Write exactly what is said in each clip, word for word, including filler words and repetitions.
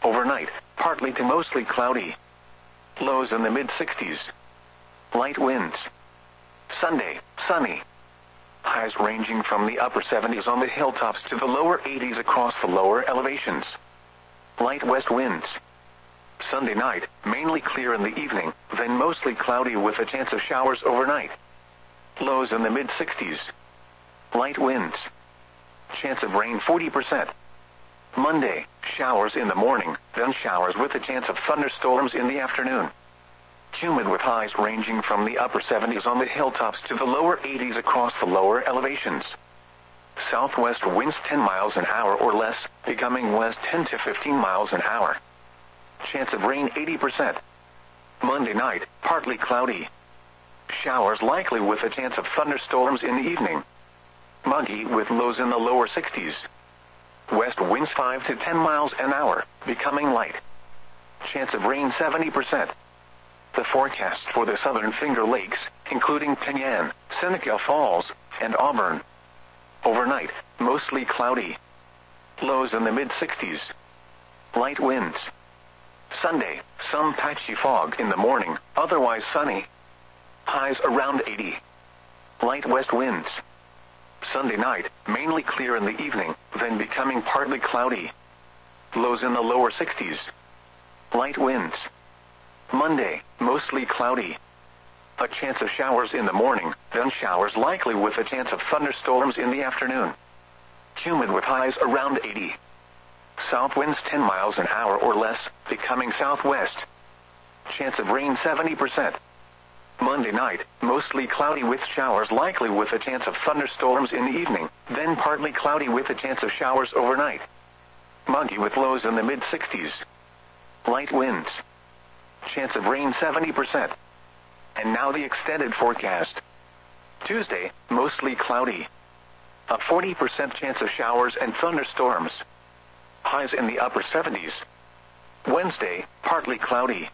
Overnight, partly to mostly cloudy. Lows in the mid sixties. Light winds. Sunday, sunny. Highs ranging from the upper seventies on the hilltops to the lower eighties across the lower elevations. Light west winds. Sunday night, mainly clear in the evening, then mostly cloudy with a chance of showers overnight. Lows in the mid sixties. Light winds. Chance of rain forty percent. Monday, showers in the morning, then showers with a chance of thunderstorms in the afternoon. Humid with highs ranging from the upper seventies on the hilltops to the lower eighties across the lower elevations. Southwest winds ten miles an hour or less, becoming west ten to fifteen miles an hour. Chance of rain eighty percent. Monday night, partly cloudy. Showers likely with a chance of thunderstorms in the evening. Muggy with lows in the lower sixties. West winds five to ten miles an hour, becoming light. Chance of rain seventy percent. The forecast for the southern Finger Lakes, including Penyan, Seneca Falls, and Auburn. Overnight, mostly cloudy. Lows in the mid sixties. Light winds. Sunday, some patchy fog in the morning, otherwise sunny. Highs around eighty. Light west winds. Sunday night, mainly clear in the evening, then becoming partly cloudy. Lows in the lower sixties. Light winds. Monday, mostly cloudy. A chance of showers in the morning, then showers likely with a chance of thunderstorms in the afternoon. Humid with highs around eighty. South winds ten miles an hour or less, becoming southwest. Chance of rain seventy percent. Monday night, mostly cloudy with showers likely with a chance of thunderstorms in the evening, then partly cloudy with a chance of showers overnight. Muggy with lows in the mid sixties. Light winds. Chance of rain seventy percent. And now the extended forecast. Tuesday, mostly cloudy. A forty percent chance of showers and thunderstorms. Highs in the upper seventies. Wednesday, partly cloudy.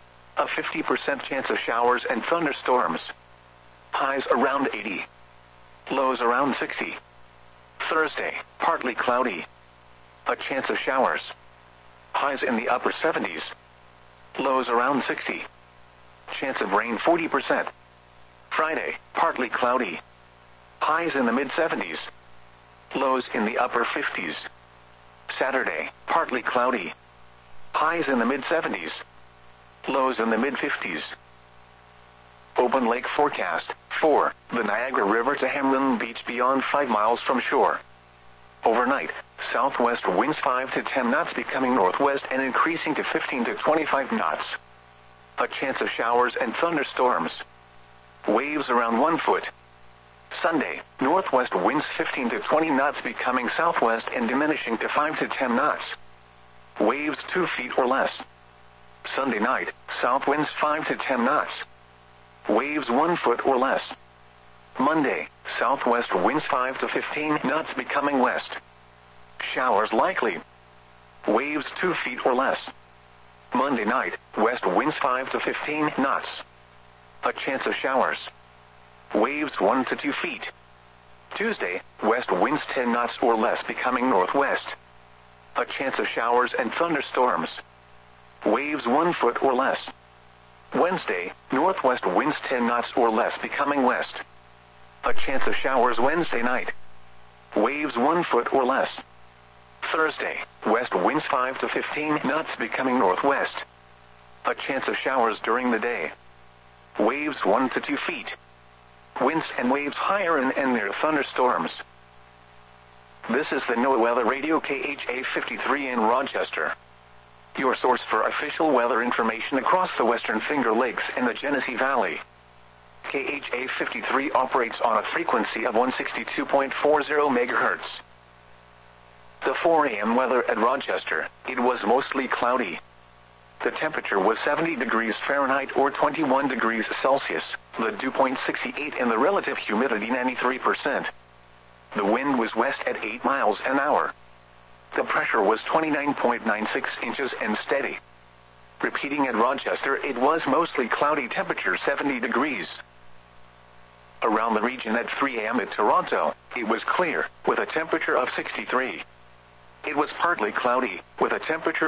A fifty percent chance of showers and thunderstorms. Highs around eighty. Lows around sixty. Thursday, partly cloudy. A chance of showers. Highs in the upper seventies. Lows around sixty. Chance of rain forty percent. Friday, partly cloudy. Highs in the mid seventies. Lows in the upper fifties. Saturday, partly cloudy. Highs in the mid seventies. Lows in the mid fifties. Open lake forecast. four. The Niagara River to Hamlin Beach beyond five miles from shore. Overnight, southwest winds five to ten knots becoming northwest and increasing to fifteen to twenty-five knots. A chance of showers and thunderstorms. Waves around one foot. Sunday, northwest winds fifteen to twenty knots becoming southwest and diminishing to five to ten knots. Waves two feet or less. Sunday night, south winds five to ten knots. Waves one foot or less. Monday, southwest winds five to fifteen knots becoming west. Showers likely. Waves two feet or less. Monday night, west winds five to fifteen knots. A chance of showers. Waves one to two feet. Tuesday, west winds ten knots or less becoming northwest. A chance of showers and thunderstorms. Waves one foot or less. Wednesday, northwest winds ten knots or less becoming west. A chance of showers Wednesday night. Waves one foot or less. Thursday, west winds five to fifteen knots becoming northwest. A chance of showers during the day. Waves one to two feet. Winds and waves higher and, and near thunderstorms. This is the NOAA Weather Radio K H A fifty-three in Rochester. Your source for official weather information across the Western Finger Lakes and the Genesee Valley. K H A fifty-three operates on a frequency of one sixty-two point four zero megahertz. The four a m weather at Rochester, it was mostly cloudy. The temperature was seventy degrees Fahrenheit or twenty-one degrees Celsius, the dew point sixty-eight and the relative humidity ninety-three percent. The wind was west at eight miles an hour. The pressure was twenty-nine point nine six inches and steady. Repeating at Rochester, it was mostly cloudy, temperature seventy degrees. Around the region at three a m at Toronto, it was clear, with a temperature of sixty-three. It was partly cloudy, with a temperature